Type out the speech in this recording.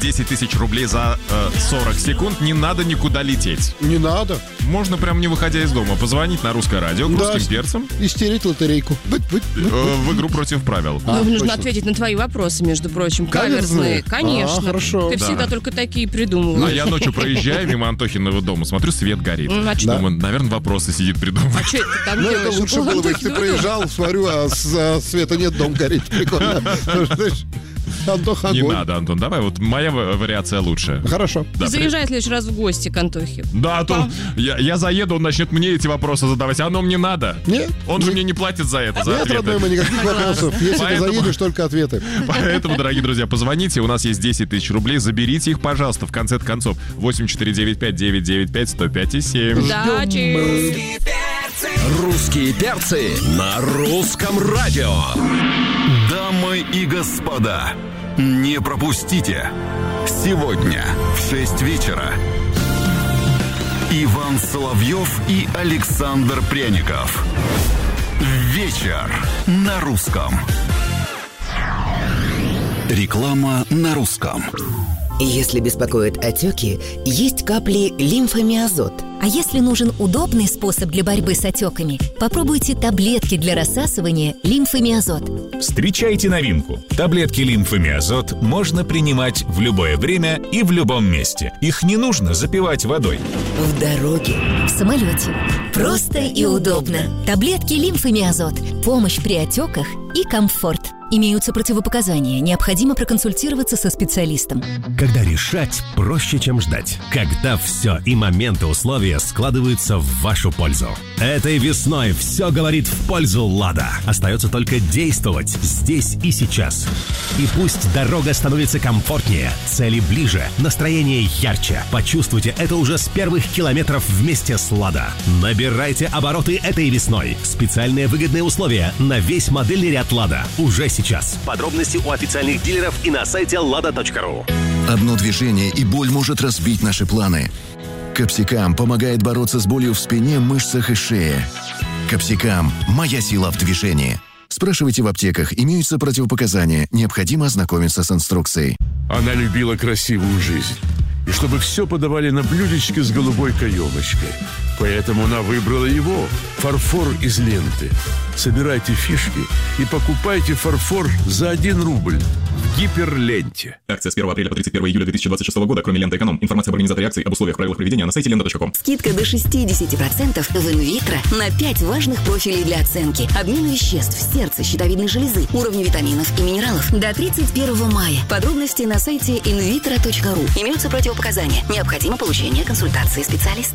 10 тысяч рублей за 40 секунд. Не надо никуда лететь. Не надо. Можно прям не выходя из дома позвонить на русское радио к русским перцам. И стереть лотерейку. В игру против правил. Нужно ответить на твои вопросы, между прочим. Каверзные. Конечно. Хорошо. Ты всегда только такие придумываешь. А я ночью проезжаю мимо Антохиного дома, смотрю, свет горит. Думаю, наверное, вопросы сидит придумывает. А что это ты там Ну, делаешь? это лучше было бы, если ты проезжал, смотрю, а света нет, дом горит. Прикольно. Антох, огонь. Не надо, Антон, давай, вот моя вариация лучше. Хорошо. Ты заезжай в следующий раз в гости к Антохе. Да, а то я заеду, он начнет мне эти вопросы задавать, а оно мне надо. Нет. Он же мне не платит за это, за Нет, ответы. родной мой, никаких вопросов. Если Поэтому- ты заедешь, только ответы. Поэтому, дорогие друзья, позвоните, у нас есть 10 тысяч рублей, заберите их, пожалуйста, в конце концов. 8495-995-105-7. Удачи! Русские перцы на русском радио. Дамы и господа, не пропустите. Сегодня в 6 вечера Иван Соловьев и Александр Пряников. Вечер на русском. Реклама на русском. Если беспокоят отеки, есть капли лимфомиазот. А если нужен удобный способ для борьбы с отеками, попробуйте таблетки для рассасывания лимфомиазот. Встречайте новинку. Таблетки лимфомиазот можно принимать в любое время и в любом месте. Их не нужно запивать водой. В дороге, В самолете. Просто и удобно. Таблетки лимфомиазот. Помощь при отеках и комфорт. Имеются противопоказания. Необходимо проконсультироваться со специалистом. Когда решать проще, чем ждать. Когда все и моменты, условия складываются в вашу пользу. Этой весной все говорит в пользу «Лада». Остается только действовать здесь и сейчас. И пусть дорога становится комфортнее, цели ближе, настроение ярче. Почувствуйте это уже с первых километров вместе с «Лада». Набирайте обороты этой весной. Специальные выгодные условия на весь модельный ряд «Лада» уже сейчас. Подробности у официальных дилеров и на сайте lada.ru. Одно движение, и боль может разбить наши планы. Капсикам помогает бороться с болью в спине, мышцах и шее. Капсикам – моя сила в движении. Спрашивайте в аптеках, имеются противопоказания, необходимо ознакомиться с инструкцией. Она любила красивую жизнь. И чтобы все подавали на блюдечке с голубой каемочкой. Поэтому она выбрала его – фарфор из ленты. Собирайте фишки и покупайте фарфор за 1 рубль в Гиперленте. Акция с 1 апреля по 31 июля 2026 года, кроме ленты «Эконом». Информация об организаторе акции, об условиях, правилах проведения на сайте lenta.com. скидка до 60% в инвитро на 5 важных профилей для оценки. Обмен веществ, сердца, щитовидной железы, уровни витаминов и минералов. До 31 мая. Подробности на сайте invitro.ru. Имеются противопоказания. Необходимо получение консультации специалиста.